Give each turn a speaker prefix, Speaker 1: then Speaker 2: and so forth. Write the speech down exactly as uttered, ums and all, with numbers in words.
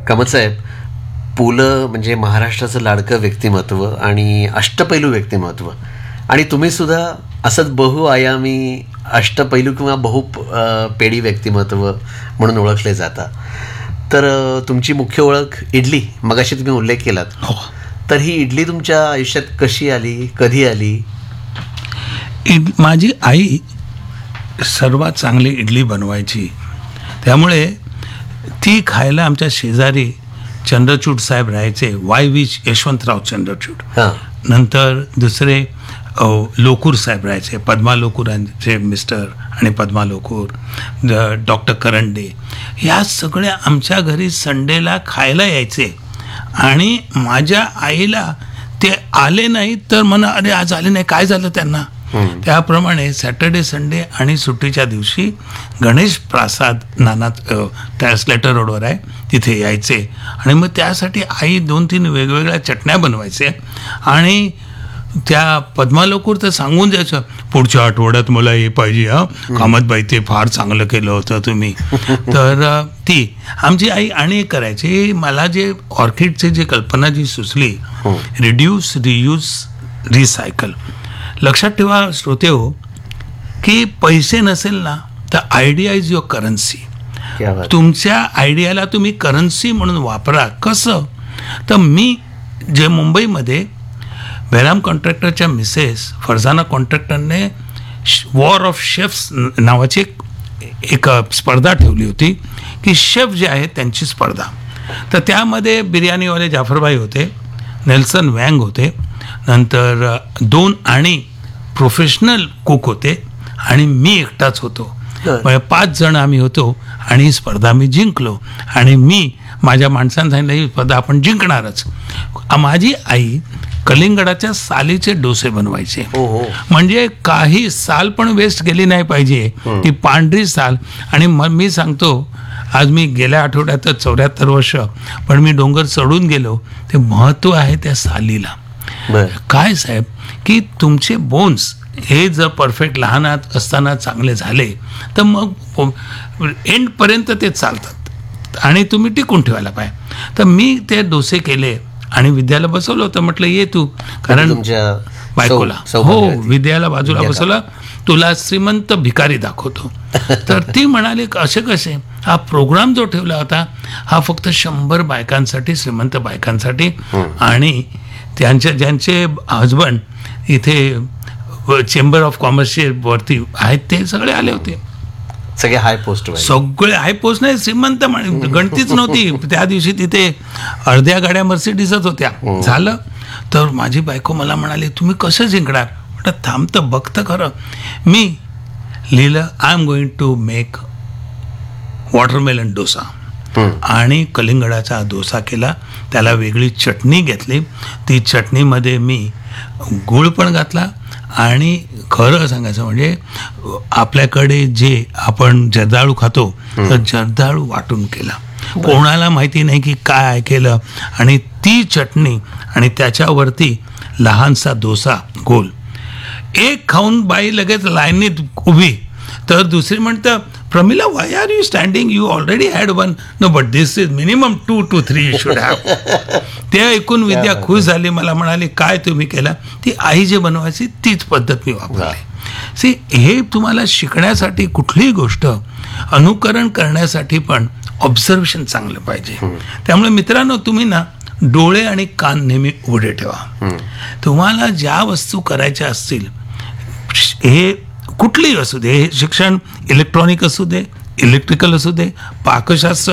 Speaker 1: कामत साहेब, पु ल म्हणजे महाराष्ट्राचं लाडकं व्यक्तिमत्व आणि अष्टपैलू व्यक्तिमत्व, आणि तुम्ही सुद्धा असंच बहुआयामी अष्टपैलू किंवा बहु अ, पेढी व्यक्तिमत्व म्हणून ओळखले जाता. तर अ, तुमची मुख्य ओळख इडली, मगाशी तुम्ही उल्लेख केलात.
Speaker 2: हो.
Speaker 1: तर ही इडली तुमच्या आयुष्यात कशी आली, कधी आली?
Speaker 2: इड माझी आई सर्वात चांगली इडली बनवायची, त्यामुळे ती खायला आमच्या शेजारी चंद्रचूड साहेब राहायचे, वाय व्ही यशवंतराव चंद्रचूड.
Speaker 1: हां.
Speaker 2: नंतर दुसरे अ, लोकूर साहेब राहायचे, पद्मा लोकूरांचे मिस्टर आणि पद्मा लोकूर, ड- डॉक्टर करंडे, ह्या सगळ्या आमच्या घरी संडेला खायला यायचे. आणि माझ्या आईला ते आले नाही तर म्हणा, अरे आज आले नाही, काय झालं त्यांना. त्याप्रमाणे सॅटर्डे संडे आणि सुट्टीच्या दिवशी गणेश प्रसाद नाना ट्रान्सलेटर रोडवर आहे तिथे यायचे. आणि मग त्यासाठी आई दोन तीन वेगवेगळ्या चटण्या बनवायचे. आणि त्या पद्मा लोकूर तर सांगून द्यायचं, पुढच्या आठवड्यात मला हे पाहिजे, हां कामतबाई ते फार चांगलं केलं होतं तुम्ही. तर अ, ती आमची आई आणि एक करायची, मला जे ऑर्किडची जी कल्पना जी सुचली, रिड्यूस रियूज रिसायकल. लक्षात ठेवा श्रोते हो, की पैसे नसेल ना तर आयडिया इज युअर करन्सी.
Speaker 1: क्या बात.
Speaker 2: तुमच्या आयडियाला तुम्ही करन्सी म्हणून वापरा. कसं तर मी जे मुंबईमध्ये बेराम कॉन्ट्रॅक्टरच्या Mrs Farzana कॉन्ट्रॅक्टरने war of chefs नावाची एक एक स्पर्धा ठेवली होती, की शेफ जे आहेत त्यांची स्पर्धा. तर त्यामध्ये बिर्याणीवाले जाफरबाई होते, नेल्सन वँग होते, नंतर दोन आणि प्रोफेशनल कुक होते, आणि मी एकटाच होतो. म्हणजे पाच जण आम्ही होतो, आणि ही स्पर्धा मी जिंकलो. आणि मी माझ्या माणसांना सांगितलं ही स्पर्धा आपण जिंकणारच. माझी आई कलिंगडाच्या सालीचे डोसे बनवायचे.
Speaker 1: हो हो.
Speaker 2: म्हणजे काही साल पण वेस्ट गेली नाही पाहिजे, ती पांढरी साल. आणि मग मी सांगतो, आज मी गेल्या आठवड्यात चौऱ्याहत्तर वर्ष पण मी डोंगर चढून गेलो, ते महत्त्व आहे त्या सालीला.
Speaker 1: बरं.
Speaker 2: काय साहेब, की तुमचे बोन्स हे जर परफेक्ट लहानात असताना चांगले झाले तर मग एंडपर्यंत ते चालतात आणि तुम्ही टिकून ठेवायला पाहिजे. तर मी ते डोसे केले आणि विद्याला बसवलं होतं, म्हटलं ये तू, कारण
Speaker 1: तुमच्या
Speaker 2: बायकोला
Speaker 1: सौ-
Speaker 2: हो
Speaker 1: सौभाग्यवती.
Speaker 2: विद्याला बाजूला
Speaker 1: विद्याला.
Speaker 2: बसवलं, तुला श्रीमंत भिकारी दाखवतो. तर ती म्हणाली असे कसे, हा प्रोग्राम जो ठेवला होता हा फक्त शंभर बायकांसाठी, श्रीमंत बायकांसाठी, आणि त्यांच्या ज्यांचे हजबंड इथे चेंबर ऑफ कॉमर्सचे वरती आहेत ते सगळे आले होते.
Speaker 1: सगळे हाय पोस्ट.
Speaker 2: सगळे हाय पोस्ट नाही, श्रीमंत म्हण- गणतीच नव्हती त्या दिवशी. तिथे अर्ध्या गाड्या मर्सिडीजच होत्या. झालं तर माझी बायको मला म्हणाली, तुम्ही कसं जिंकणार. म्हटलं थांब तर बघतं खरं. मी लिहिलं, I am going to make watermelon dosa, आणि कलिंगडाचा डोसा केला. त्याला वेगळी चटणी घेतली, ती चटणीमध्ये मी गूळ पण घातला, आणि खरं सांगायचं म्हणजे आपल्याकडे जे आपण जर्दाळू खातो तर जर्दाळू वाटून केला. कोणाला माहिती नाही की काय केलं. आणि ती चटणी आणि त्याच्यावरती लहानसा डोसा गोल. एक खाऊन बाई लगेच लाईनीत उभी, तर दुसरी म्हणतं, Pramila Y R you standing, you already had one. No but this is minimum to to three you should have. ते ऐकून विद्या खुश झाली, मला म्हणाली काय तुम्ही केला. ती आई जे बनवायची तीच पद्धत मी वापरली. सी, हे तुम्हाला शिकण्यासाठी कुठलीही गोष्ट अनुकरण करण्यासाठी पण ऑब्झर्वेशन चांगलं पाहिजे. त्यामुळे मित्रांनो, तुम्ही ना डोळे आणि कान नेहमी उघडे ठेवा. तुम्हाला ज्या वस्तू करायच्या असतील, हे कुठलीही असू दे, हे शिक्षण इलेक्ट्रॉनिक असू दे, इलेक्ट्रिकल असू दे, पाकशास्त्र